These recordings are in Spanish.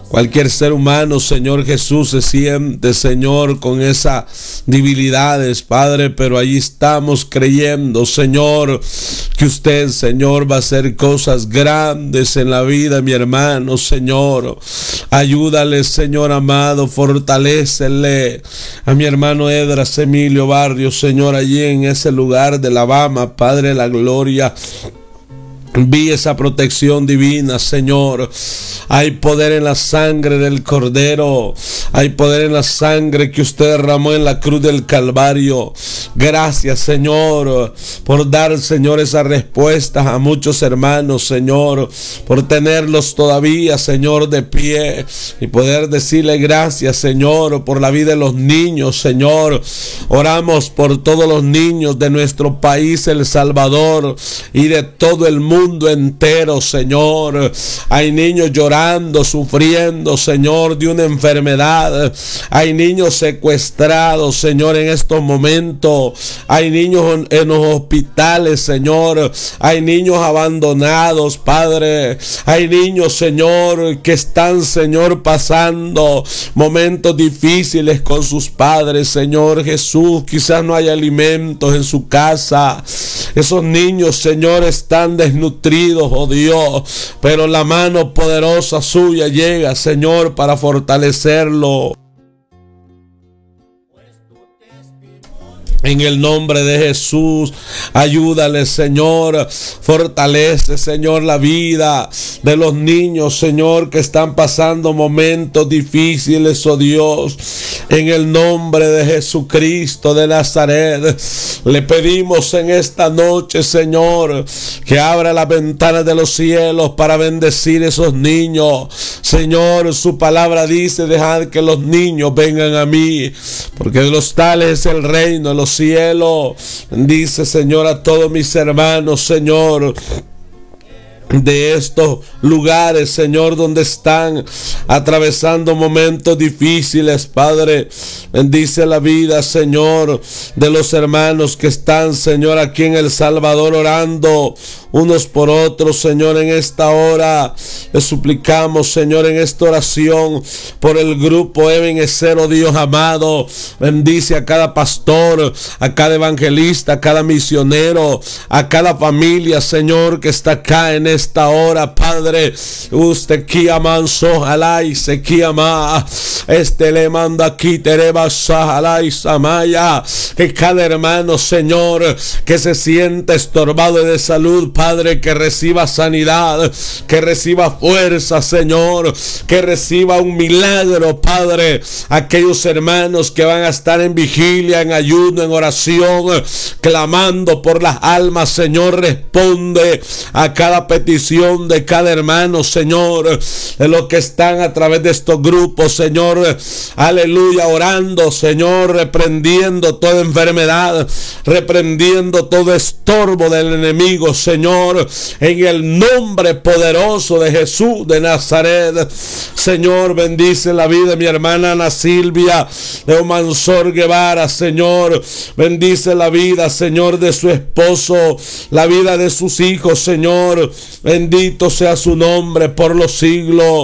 Cualquier ser humano, Señor Jesús, se siente, Señor, con esas debilidades, Padre, pero allí estamos creyendo, Señor, que usted, Señor, va a hacer cosas grandes en la vida de mi hermano, Señor. Ayúdale, Señor amado, fortalécele a mi hermano Edras Emilio Barrios, Señor, allí en ese lugar de Alabama, Padre de la gloria. Envíe esa protección divina, Señor. Hay poder en la sangre del Cordero. Hay poder en la sangre que usted derramó en la cruz del Calvario. Gracias, Señor, por dar, Señor, esas respuestas a muchos hermanos, Señor, por tenerlos todavía, Señor, de pie y poder decirle gracias, Señor, por la vida de los niños, Señor. Oramos por todos los niños de nuestro país, El Salvador, y de todo el mundo entero, Señor. Hay niños llorando, sufriendo, Señor, de una enfermedad. Hay niños secuestrados, Señor, en estos momentos. Hay niños en los hospitales, Señor. Hay niños abandonados, Padre. Hay niños, Señor, que están, Señor, pasando momentos difíciles con sus padres, Señor Jesús. Quizás no hay alimentos en su casa. Esos niños, Señor, están desnutridos, oh Dios, pero la mano poderosa suya llega, Señor, para fortalecerlo. En el nombre de Jesús, ayúdale, Señor. Fortalece, Señor, la vida de los niños, Señor, que están pasando momentos difíciles, oh Dios. En el nombre de Jesucristo de Nazaret, le pedimos en esta noche, Señor, que abra las ventanas de los cielos para bendecir a esos niños. Señor, su palabra dice: dejad que los niños vengan a mí, porque de los tales es el reino de los cielos. Bendice, Señor, a todos mis hermanos, Señor, de estos lugares, Señor, donde están atravesando momentos difíciles, Padre. Bendice la vida, Señor, de los hermanos que están, Señor, aquí en El Salvador orando unos por otros, Señor, en esta hora. Le suplicamos, Señor, en esta oración por el grupo Ebenezer, oh Dios amado. Bendice a cada pastor, a cada evangelista, a cada misionero, a cada familia, Señor, que está acá en esta hora, Padre. Usted kiamanso alay se kiama. Le manda aquí terebasa alay samaya. Que cada hermano, Señor, que se siente estorbado de salud, Padre, que reciba sanidad, que reciba fuerza, Señor, que reciba un milagro, Padre. Aquellos hermanos que van a estar en vigilia, en ayuno, en oración, clamando por las almas, Señor, responde a cada petición de cada hermano, Señor, de los que están a través de estos grupos, Señor, aleluya, orando, Señor, reprendiendo toda enfermedad, reprendiendo todo estorbo del enemigo, Señor, en el nombre poderoso de Jesús de Nazaret. Señor, bendice la vida de mi hermana Ana Silvia de Omansor Guevara, Señor. Bendice la vida, Señor, de su esposo, la vida de sus hijos, Señor. Bendito sea su nombre por los siglos.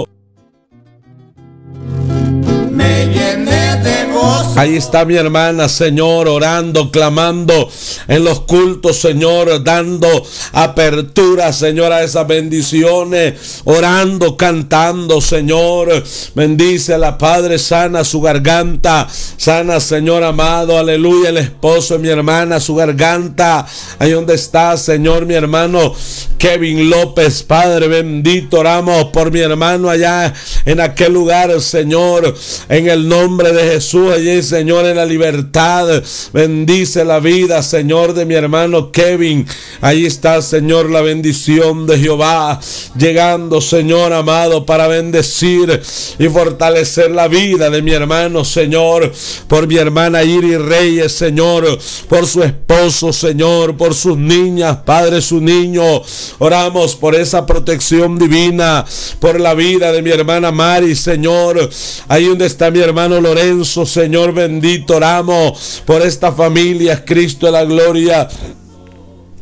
Ahí está mi hermana, Señor, orando, clamando en los cultos, Señor, dando apertura, Señor, a esas bendiciones, orando, cantando, Señor. Bendice a la Padre, sana su garganta, sana, Señor amado, aleluya, el esposo de mi hermana, su garganta, ahí donde está, Señor, mi hermano Kevin López, Padre bendito, oramos por mi hermano allá en aquel lugar, Señor, en el nombre de Jesús, allí, Señor, en la libertad. Bendice la vida, Señor, de mi hermano Kevin. Ahí está, Señor, la bendición de Jehová llegando, Señor amado, para bendecir y fortalecer la vida de mi hermano, Señor, por mi hermana Iris Reyes, Señor, por su esposo, Señor, por sus niñas, Padre, su niño. Oramos por esa protección divina, por la vida de mi hermana Mari, Señor. Ahí donde está mi hermano Lorenzo, Señor bendito, oramos por esta familia, Cristo de la gloria.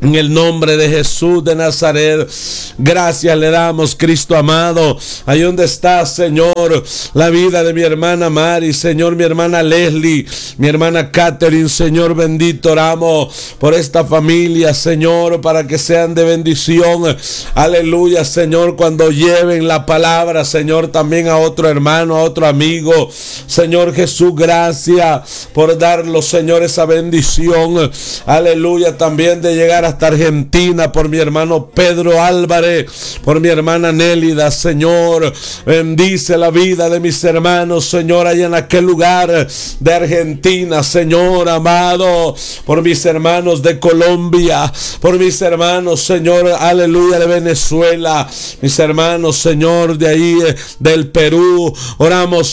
En el nombre de Jesús de Nazaret, gracias le damos, Cristo amado. Ahí donde está, Señor, la vida de mi hermana Mari, Señor, mi hermana Leslie, mi hermana Catherine, Señor bendito, oramos por esta familia, Señor, para que sean de bendición. Aleluya, Señor, cuando lleven la palabra, Señor, también a otro hermano, a otro amigo. Señor Jesús, gracias por darlos, Señor, esa bendición. Aleluya, también de llegar hasta Argentina, por mi hermano Pedro Álvarez, por mi hermana Nélida, Señor, bendice la vida de mis hermanos, Señor, allá en aquel lugar de Argentina, Señor amado, por mis hermanos de Colombia, por mis hermanos, Señor, aleluya, de Venezuela, mis hermanos, Señor, de ahí, del Perú, oramos,